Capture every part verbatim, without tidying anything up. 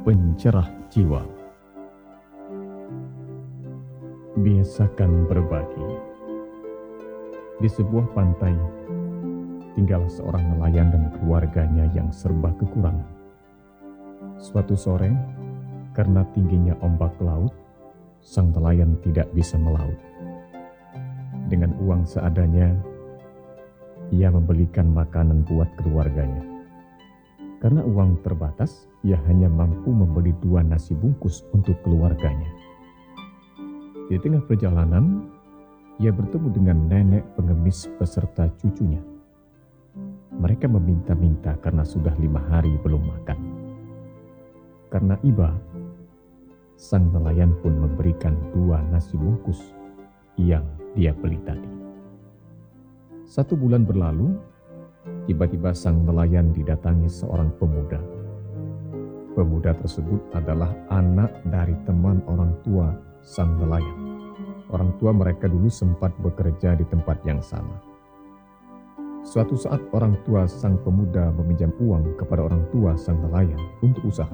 pencerah jiwa. Biasakan berbagi. Di sebuah pantai, tinggal seorang nelayan dan keluarganya yang serba kekurangan. Suatu sore, karena tingginya ombak laut, sang nelayan tidak bisa melaut. Dengan uang seadanya, ia membelikan makanan buat keluarganya. Karena uang terbatas, ia hanya mampu membeli dua nasi bungkus untuk keluarganya. Di tengah perjalanan, ia bertemu dengan nenek pengemis beserta cucunya. Mereka meminta-minta karena sudah lima hari belum makan. Karena iba, sang nelayan pun memberikan dua nasi bungkus yang dia beli tadi. Satu bulan berlalu, tiba-tiba sang nelayan didatangi seorang pemuda. Pemuda tersebut adalah anak dari teman orang tua sang nelayan. Orang tua mereka dulu sempat bekerja di tempat yang sama. Suatu saat orang tua sang pemuda meminjam uang kepada orang tua sang nelayan untuk usaha.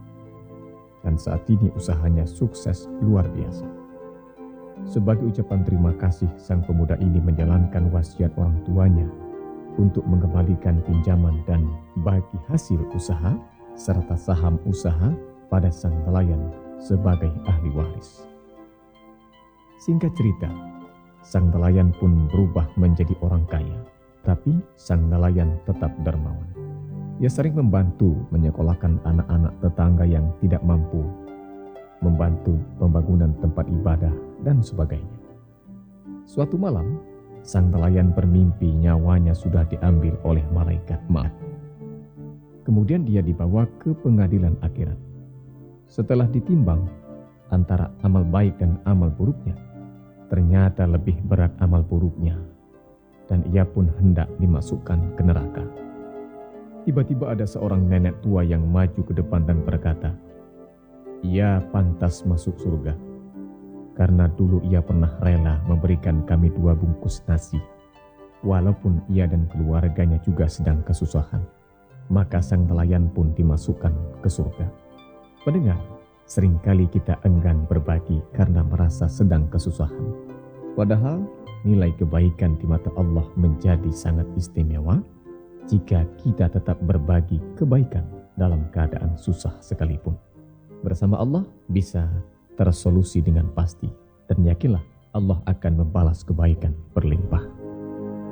Dan saat ini usahanya sukses luar biasa. Sebagai ucapan terima kasih, sang pemuda ini menjalankan wasiat orang tuanya untuk mengembalikan pinjaman dan bagi hasil usaha serta saham usaha pada sang nelayan sebagai ahli waris. Singkat cerita, sang nelayan pun berubah menjadi orang kaya, tapi sang nelayan tetap dermawan. Ia sering membantu menyekolahkan anak-anak tetangga yang tidak mampu, membantu pembangunan tempat ibadah, dan sebagainya. Suatu malam, sang nelayan bermimpi nyawanya sudah diambil oleh malaikat maut. Kemudian dia dibawa ke pengadilan akhirat. Setelah ditimbang antara amal baik dan amal buruknya, ternyata lebih berat amal buruknya, dan ia pun hendak dimasukkan ke neraka. Tiba-tiba ada seorang nenek tua yang maju ke depan dan berkata, "Ia pantas masuk surga, karena dulu ia pernah rela memberikan kami dua bungkus nasi, walaupun ia dan keluarganya juga sedang kesusahan. Maka sang nelayan pun dimasukkan ke surga." Pendengar, seringkali kita enggan berbagi karena merasa sedang kesusahan. Padahal nilai kebaikan di mata Allah menjadi sangat istimewa jika kita tetap berbagi kebaikan dalam keadaan susah sekalipun. Bersama Allah bisa tersolusi dengan pasti, dan yakinlah Allah akan membalas kebaikan berlimpah.